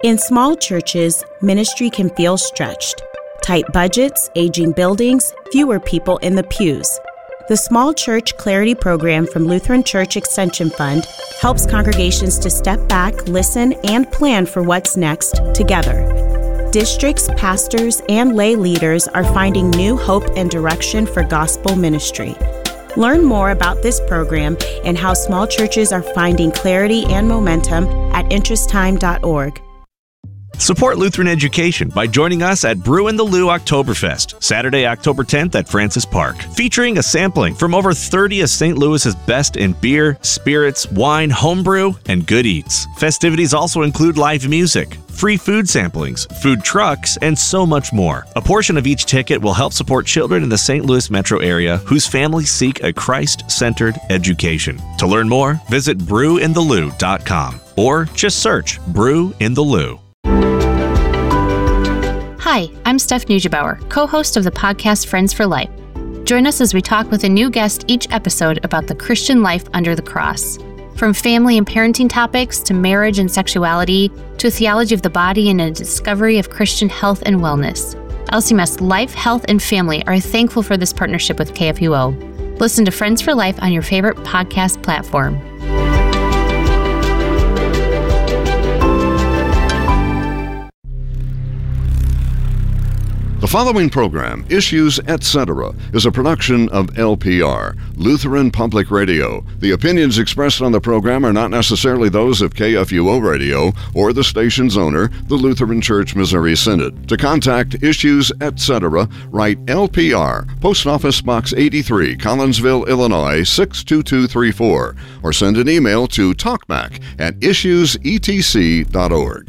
In small churches, ministry can feel stretched. Tight budgets, aging buildings, fewer people in the pews. The Small Church Clarity Program from Lutheran Church Extension Fund helps congregations to step back, listen, and plan for what's next together. Districts, pastors, and lay leaders are finding new hope and direction for gospel ministry. Learn more about this program and how small churches are finding clarity and momentum at interesttime.org. Support Lutheran education by joining us at Brew in the Lou Oktoberfest, Saturday, October 10th at Francis Park, featuring a sampling from over 30 of St. Louis's best in beer, spirits, wine, homebrew, and good eats. Festivities also include live music, free food samplings, food trucks, and so much more. A portion of each ticket will help support children in the St. Louis metro area whose families seek a Christ-centered education. To learn more, visit brewinthelou.com or just search Brew in the Lou. Hi, I'm Steph Neugebauer, co-host of the podcast Friends for Life. Join us as we talk with a new guest each episode about the Christian life under the cross. From family and parenting topics to marriage and sexuality to a theology of the body and a discovery of Christian health and wellness. LCMS Life, Health, and Family are thankful for this partnership with KFUO. Listen to Friends for Life on your favorite podcast platform. The following program, Issues Etc., is a production of LPR, Lutheran Public Radio. The opinions expressed on the program are not necessarily those of KFUO Radio or the station's owner, the Lutheran Church Missouri Synod. To contact Issues Etc., write LPR, Post Office Box 83, Collinsville, Illinois, 62234, or send an email to talkback@issuesetc.org.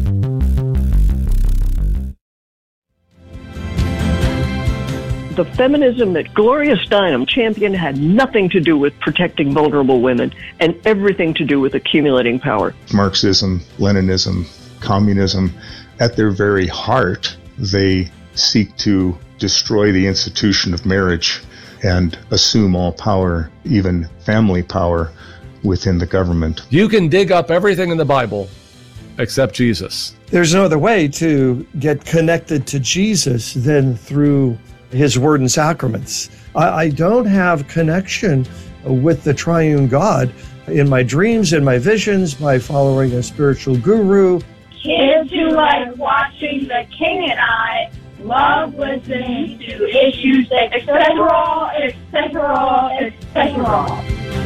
The feminism that Gloria Steinem championed had nothing to do with protecting vulnerable women and everything to do with accumulating power. Marxism, Leninism, communism, at their very heart, they seek to destroy the institution of marriage and assume all power, even family power, within the government. You can dig up everything in the Bible except Jesus. There's no other way to get connected to Jesus than through His word and sacraments. I don't have connection with the triune God in my dreams, in my visions, by following a spiritual guru. Kids who like watching The King and I love listening to Issues Etc., etc., etc.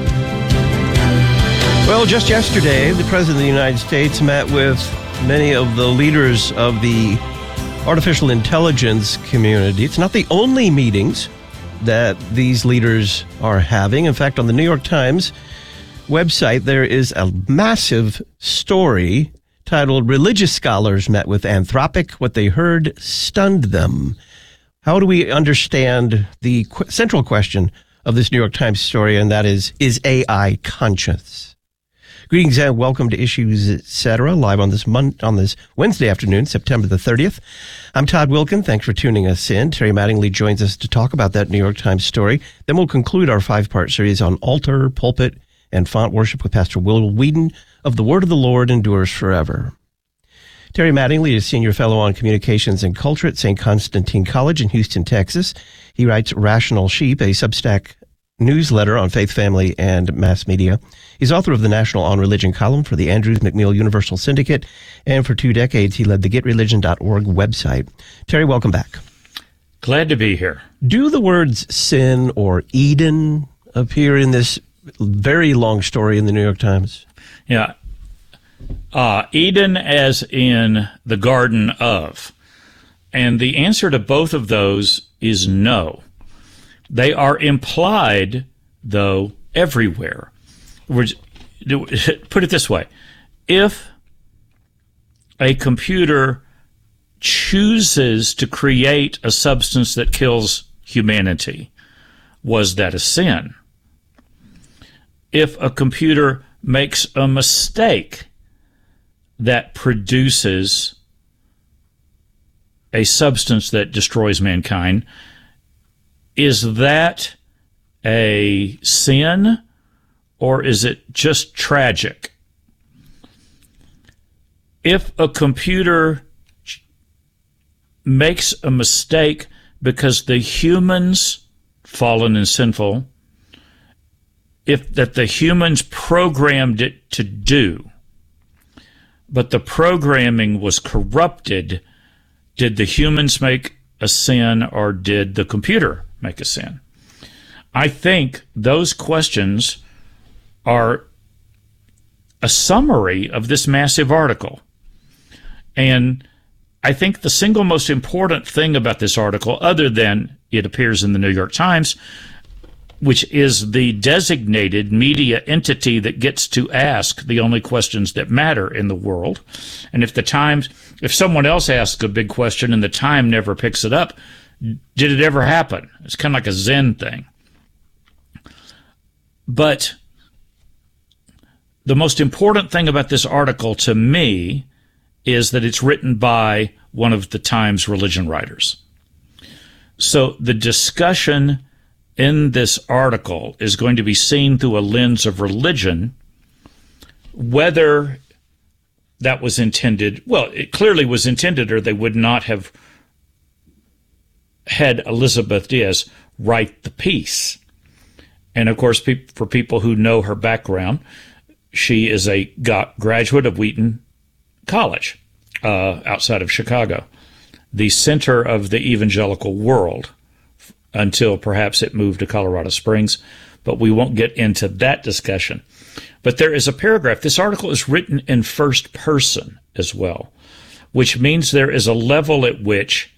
Well, just yesterday, the President of the United States met with many of the leaders of the artificial intelligence community. It's not the only meetings that these leaders are having. In fact, on the New York Times website, there is a massive story titled "Religious Scholars Met with Anthropic. What They Heard Stunned Them." How do we understand the central question of this New York Times story, and that is AI conscious? Greetings and welcome to Issues Etc., live on this Wednesday afternoon, September the 30th. I'm Todd Wilkin. Thanks for tuning us in. Terry Mattingly joins us to talk about that New York Times story. Then we'll conclude our 5-part series on altar, pulpit, and font worship with Pastor Will Whedon of The Word of the Lord Endures Forever. Terry Mattingly is Senior Fellow on Communications and Culture at St. Constantine College in Houston, Texas. He writes Rational Sheep, a Substack newsletter on faith, family, and mass media. He's author of the National On Religion column for the Andrews McMeel Universal Syndicate, and for 2 decades, he led the GetReligion.org website. Terry, welcome back. Glad to be here. Do the words sin or Eden appear in this very long story in the New York Times? Yeah. Eden as in the Garden of. And the answer to both of those is no. They are implied, though, everywhere. Put it this way. If a computer chooses to create a substance that kills humanity, was that a sin? If a computer makes a mistake that produces a substance that destroys mankind, is that a sin, or is it just tragic? if a computer makes a mistake because the humans, fallen and sinful, if that the humans programmed it to do, but the programming was corrupted, did the humans make a sin or did the computer make a sin? I think those questions are a summary of this massive article. And I think the single most important thing about this article, other than it appears in the New York Times, which is the designated media entity that gets to ask the only questions that matter in the world. And if someone else asks a big question and the Time never picks it up, did it ever happen? It's kind of like a Zen thing. But the most important thing about this article to me is that it's written by one of the Times religion writers. So the discussion in this article is going to be seen through a lens of religion, whether that was intended. Well, it clearly was intended, or they would not have had Elizabeth Diaz write the piece. And of course, for people who know her background, she is a graduate of Wheaton College outside of Chicago, the center of the evangelical world, until perhaps it moved to Colorado Springs, but we won't get into that discussion. But there is a paragraph. This article is written in first person as well, which means there is a level at which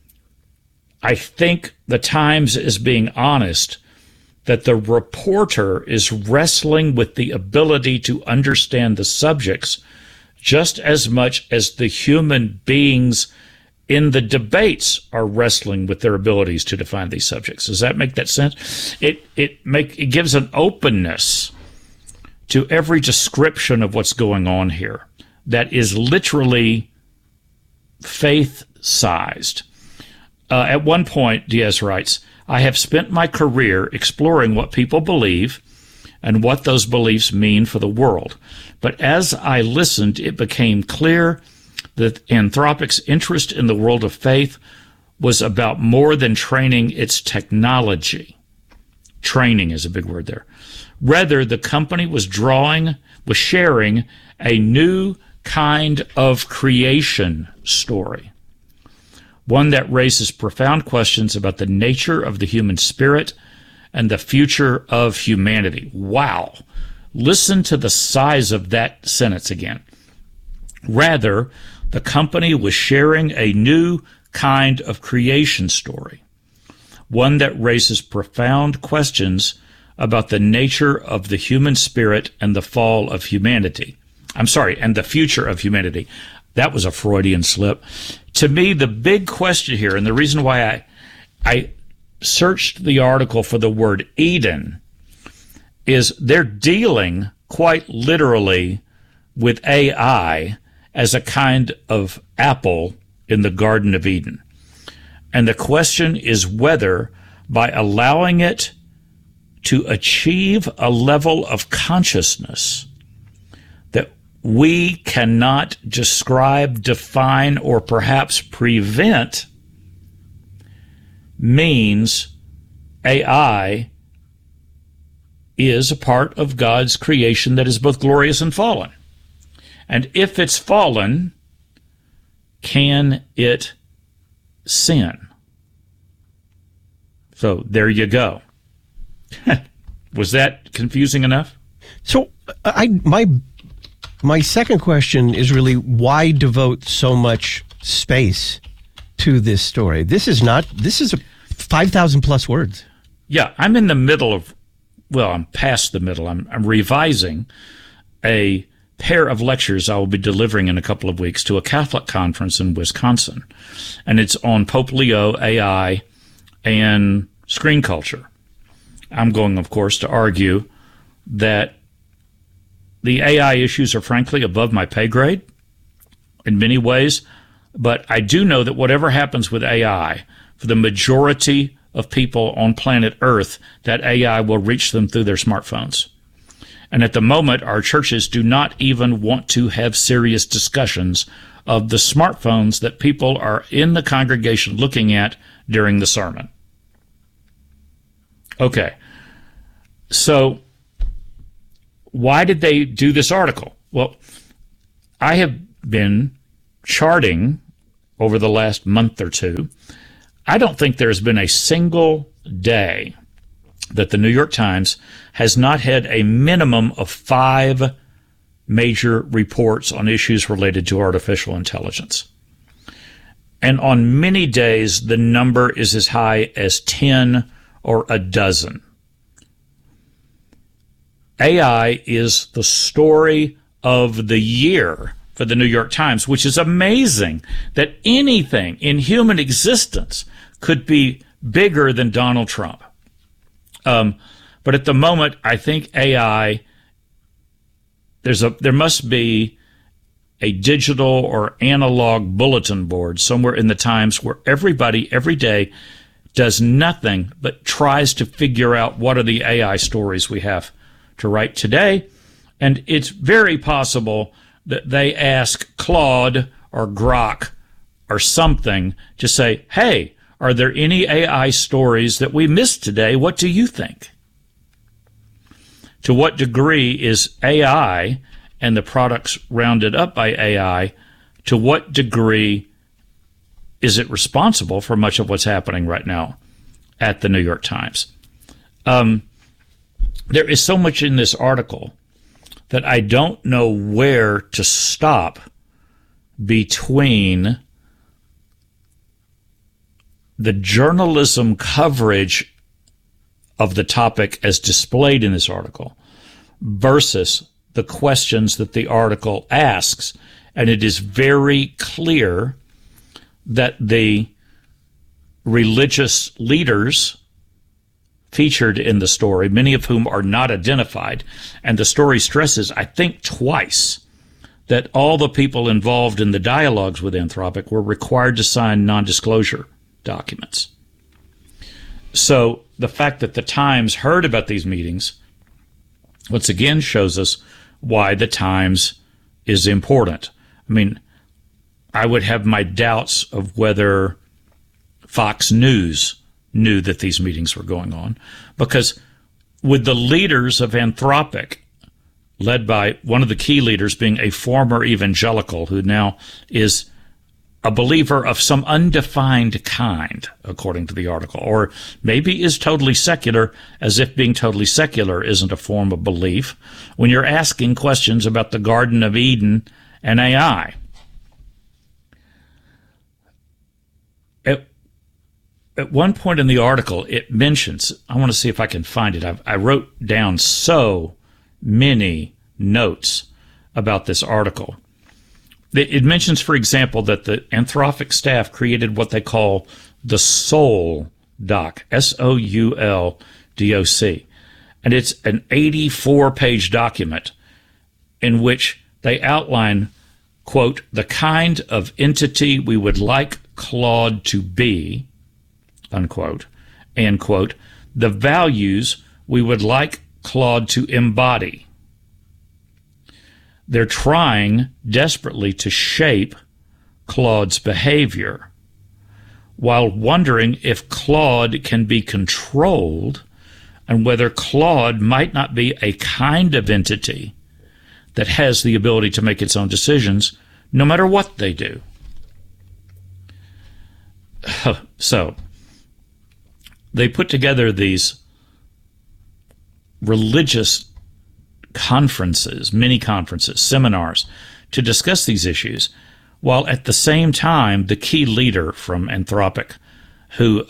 I think the Times is being honest that the reporter is wrestling with the ability to understand the subjects just as much as the human beings in the debates are wrestling with their abilities to define these subjects. Does that make that sense? It gives an openness to every description of what's going on here that is literally faith-sized. At one point, Diaz writes, "I have spent my career exploring what people believe and what those beliefs mean for the world. But as I listened, it became clear that Anthropic's interest in the world of faith was about more than training its technology." Training is a big word there. Rather, the company was sharing a new kind of creation story, one that raises profound questions about the nature of the human spirit and the future of humanity. Wow. Listen to the size of that sentence again. Rather, the company was sharing a new kind of creation story, one that raises profound questions about the nature of the human spirit and the fall of humanity. And the future of humanity. That was a Freudian slip. To me, the big question here, and the reason why I searched the article for the word Eden, is they're dealing quite literally with AI as a kind of apple in the Garden of Eden. And the question is whether, by allowing it to achieve a level of consciousness that we cannot describe, define, or perhaps prevent, means AI is a part of God's creation that is both glorious and fallen. And if it's fallen, can it sin? So there you go. Was that confusing enough? So my second question is really, why devote so much space to this story? This is a 5,000 plus words. Yeah, I'm in the middle of, I'm past the middle. I'm revising a pair of lectures I will be delivering in a couple of weeks to a Catholic conference in Wisconsin. And it's on Pope Leo, AI, and screen culture. I'm going, of course, to argue that the AI issues are frankly above my pay grade in many ways, but I do know that whatever happens with AI, for the majority of people on planet Earth, that AI will reach them through their smartphones. And at the moment, our churches do not even want to have serious discussions of the smartphones that people are in the congregation looking at during the sermon. Okay, so why did they do this article? Well, I have been charting over the last month or two. I don't think there's been a single day that the New York Times has not had a minimum of 5 major reports on issues related to artificial intelligence. And on many days, the number is as high as 10 or a dozen. AI is the story of the year for the New York Times, which is amazing that anything in human existence could be bigger than Donald Trump. But at the moment, I think AI, there must be a digital or analog bulletin board somewhere in the Times where everybody every day does nothing but tries to figure out what are the AI stories we have to write today. And it's very possible that they ask Claude or Grok or something to say, hey, are there any AI stories that we missed today? What do you think? To what degree is AI and the products rounded up by AI, to what degree is it responsible for much of what's happening right now at the New York Times? There is so much in this article that I don't know where to stop between the journalism coverage of the topic as displayed in this article versus the questions that the article asks. And it is very clear that the religious leaders featured in the story, many of whom are not identified, and the story stresses, I think twice, that all the people involved in the dialogues with Anthropic were required to sign non-disclosure documents. So the fact that the Times heard about these meetings once again shows us why the Times is important. I mean, I would have my doubts of whether Fox News knew that these meetings were going on, because with the leaders of Anthropic, led by one of the key leaders being a former evangelical who now is a believer of some undefined kind, according to the article, or maybe is totally secular, as if being totally secular isn't a form of belief, when you're asking questions about the Garden of Eden and AI. At one point in the article, it mentions, I want to see if I can find it. I wrote down so many notes about this article. It mentions, for example, that the Anthropic staff created what they call the Soul Doc, SOULDOC. And it's an 84-page document in which they outline, quote, the kind of entity we would like Claude to be, unquote, and, quote, the values we would like Claude to embody. They're trying desperately to shape Claude's behavior while wondering if Claude can be controlled and whether Claude might not be a kind of entity that has the ability to make its own decisions no matter what they do. So, they put together these religious conferences, mini conferences, seminars to discuss these issues, while at the same time, the key leader from Anthropic, who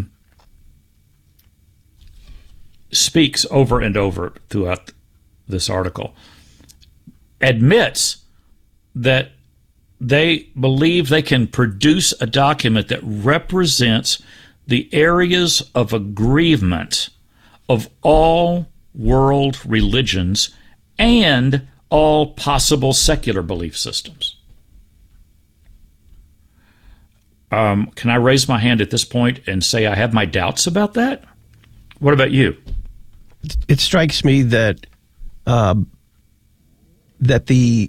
speaks over and over throughout this article, admits that they believe they can produce a document that represents the areas of agreement of all world religions and all possible secular belief systems. Can I raise my hand at this point and say I have my doubts about that? What about you? It strikes me that that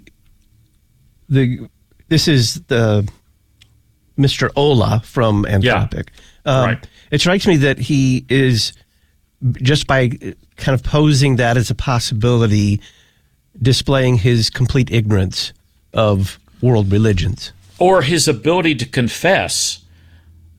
this is the Mr. Olah from Anthropic. Right. It strikes me that he is, just by kind of posing that as a possibility, displaying his complete ignorance of world religions. Or his ability to confess